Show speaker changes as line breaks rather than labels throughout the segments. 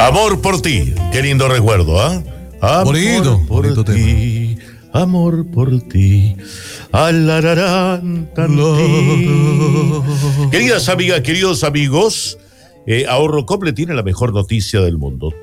Amor por ti, qué lindo recuerdo, ¿ah?
Bonito
ti, amor por ti. Alararán, Queridas amigas, queridos amigos, Ahorro Coop le tiene la mejor noticia del mundo.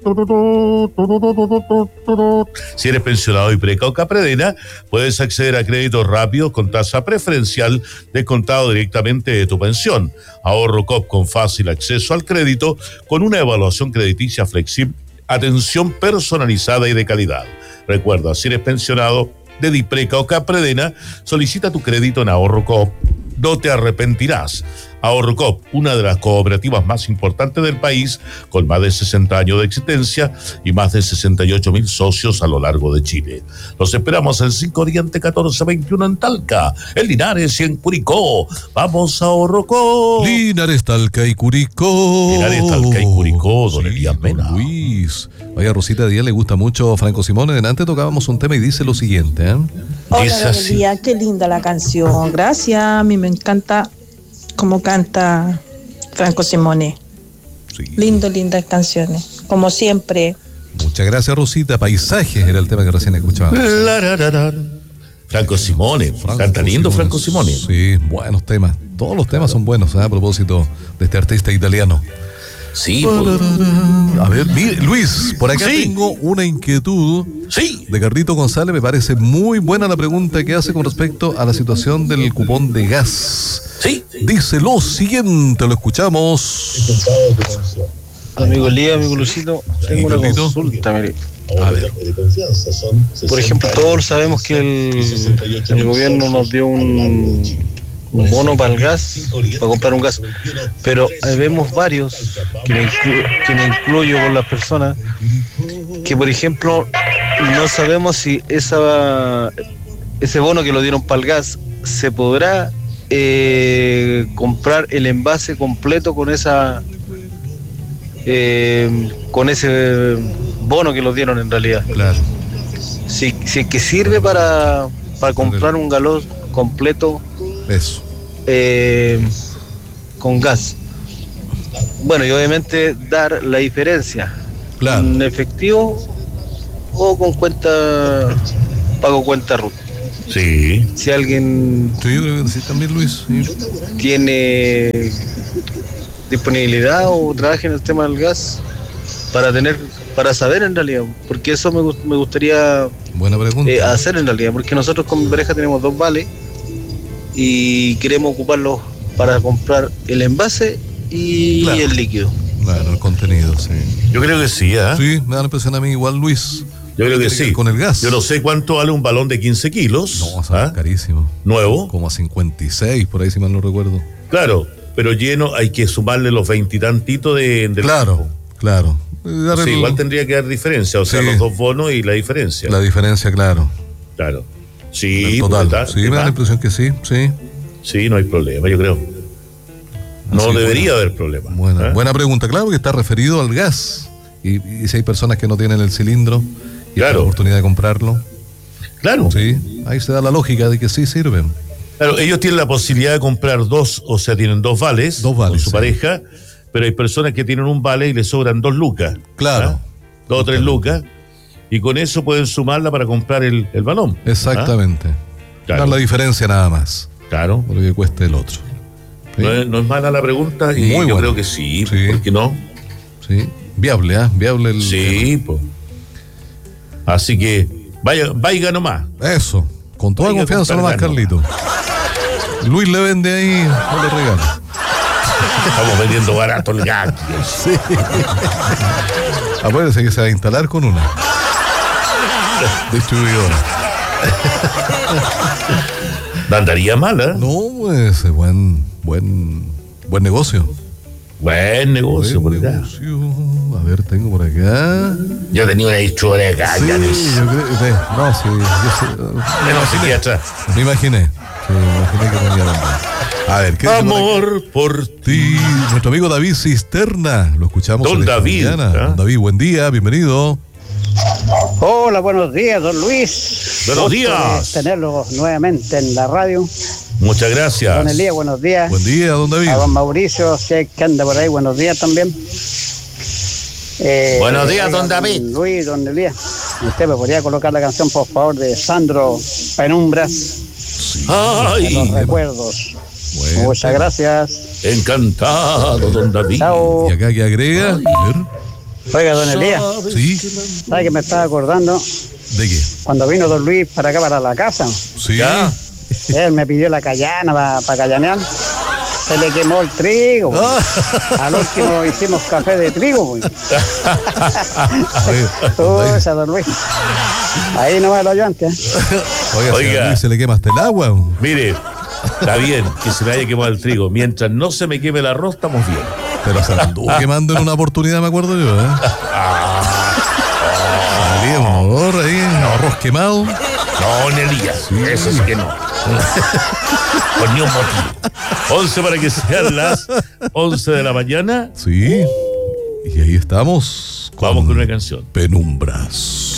Si eres pensionado y preca o Capredena, puedes acceder a créditos rápidos con tasa preferencial descontado directamente de tu pensión. Ahorro Coop con fácil acceso al crédito, con una evaluación crediticia flexible, atención personalizada y de calidad. Recuerda, si eres pensionado de Dipreca o Capredena, solicita tu crédito en Ahorro Coop. No te arrepentirás. Ahorro Coop, una de las cooperativas más importantes del país, con más de 60 años de existencia y más de 68.000 socios a lo largo de Chile. Los esperamos en 5 Oriente 1421 en Talca, en Linares y en Curicó. Vamos a Ahorro Coop.
Linares, Talca y Curicó.
Linares, Talca y Curicó, don Elías Mena.
Luis. Oye, a Rosita Díaz le gusta mucho Franco Simone. Delante tocábamos un tema y dice lo siguiente, ¿eh?
Hola, Elías, qué linda la canción. Gracias, a mí me encanta cómo canta Franco Simone.
Sí.
Lindas canciones, como siempre.
Muchas gracias, Rosita. Paisajes era el tema que recién escuchábamos.
Franco Simone, canta lindo Franco Simone.
Sí, buenos temas. Todos los temas son buenos, a propósito de este artista italiano.
Sí.
A ver, Luis, por acá tengo una inquietud.
Sí.
De Carlito González. Me parece muy buena la pregunta que hace con respecto a la situación del cupón de gas.
Sí.
Dice lo siguiente, lo escuchamos.
Amigo Elías, amigo Lucito, tengo una consulta, mire.
A ver.
Por ejemplo, todos sabemos que el gobierno nos dio un bono para el gas, para comprar un gas, pero vemos varios, que me incluyo con las personas, que por ejemplo no sabemos si ese bono que lo dieron para el gas se podrá comprar el envase completo con ese bono que lo dieron en realidad.
Claro.
Si es que sirve para comprar un galón completo.
Eso.
Con gas. Bueno, y obviamente dar la diferencia.
Claro.
En efectivo o con pago cuenta RUT.
Sí.
Si alguien
Sí, yo creo que sí también, Luis. Sí.
tiene disponibilidad o trabaja en el tema del gas para saber en realidad, porque eso me gustaría
Buena pregunta.
hacer en realidad, porque nosotros con mi pareja tenemos 2 vales y queremos ocuparlos para comprar el envase y
Claro.
el líquido.
Claro, el contenido, sí.
Yo creo que sí, ¿eh?
Sí, me da la impresión a mí igual, Luis.
Yo creo que
Tiene
sí.
ver con el gas.
Yo no sé cuánto vale un balón de 15 kilos.
No, o sea, carísimo.
Nuevo.
Como a 56, por ahí si mal no recuerdo.
Claro, pero lleno hay que sumarle los 20 y tantitos de
Claro.
Sí, igual tendría que dar diferencia, o sea,
Sí.
los 2 bonos y la diferencia.
La diferencia, claro.
Claro. Sí,
En total.
pues,
Sí, me da la impresión que sí, sí.
Sí, no hay problema, yo creo. No
Así,
debería haber problema.
Buena pregunta, claro, que está referido al gas. Y si hay personas que no tienen el cilindro y
Claro.
la oportunidad de comprarlo.
Claro.
Sí, ahí se da la lógica de que sí sirven.
Claro, ellos tienen la posibilidad de comprar 2, o sea, tienen 2 vales, con su pareja, pero hay personas que tienen un vale y les sobran 2 lucas.
Claro.
2 o 3 lucas, y con eso pueden sumarla para comprar el balón.
Exactamente.
Claro.
Dar la diferencia nada más.
Claro.
Por lo que cueste el otro. Sí.
No es mala la pregunta, y
Muy
yo
buena.
creo que sí,
Sí.
¿por qué no?
Sí. Viable, ¿ah? Viable el.
Sí, pues. Así que, vaya nomás.
Eso. Con toda
Vaya a
confianza
comprar
nomás,
gas
Carlito. Luis le vende ahí, no le regala.
Estamos vendiendo barato el gas.
Sí. Acuérdese que se va a instalar con una distribuidora.
No andaría mal, ¿eh?
No, ese buen negocio.
Buen negocio, por acá.
A ver, tengo por acá.
Yo tenía una historia de acá,
Sí,
ya
yo creo. No, sí.
no sé qué atrás.
Me imaginé que tenía nombre. A ver, ¿qué dice por
Amor por
ti? Nuestro amigo David Cisterna. Lo escuchamos.
Don
en esta
David,
mañana.
¿ah?
Don David, buen día, bienvenido.
Hola, buenos días, don Luis.
Buenos
Gusto
días.
de tenerlo nuevamente en la radio.
Muchas gracias.
Don Elías, buenos días.
Buen día, don David.
A don Mauricio, sé que anda por ahí, buenos días también.
Buenos días, don David.
Luis, don Elías. ¿Usted me podría colocar la canción, por favor, de Sandro Penumbras?
Ay,
De los recuerdos.
Bueno.
Muchas gracias.
encantado, don David.
Chao.
¿Y acá qué agrega? A ver.
Oiga, don Elías,
Sí.
¿sabe que me estaba acordando?
¿De qué?
Cuando vino don Luis para acá, para la casa,
Sí.
Ya.
él me pidió la callana para callanear. Se le quemó el trigo. Al último hicimos café de trigo. Esa, don Luis. Ahí no me lo yo antes.
Oiga,
Oiga.
a Luis se le quema hasta el agua.
Mire, está bien que se me haya quemado el trigo. Mientras no se me queme el arroz, estamos bien.
Pero se la anduvo quemando en una oportunidad, me acuerdo yo, ¿eh? Salía un olor ahí, un arroz quemado.
No, Elías, eso sí que no. Por ni un motivo. 11 para que sean las 11 de la mañana.
Sí. Y ahí estamos.
Vamos con una canción.
Penumbras.